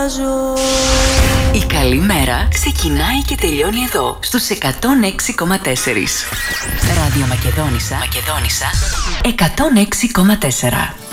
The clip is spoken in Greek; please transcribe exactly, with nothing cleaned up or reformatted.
ζω. Η καλή μέρα ξεκινάει και τελειώνει εδώ, στους εκατόν έξι κόμμα τέσσερα. Ράδιο Μακεδόνισσα, Μακεδόνισσα εκατόν έξι κόμμα τέσσερα.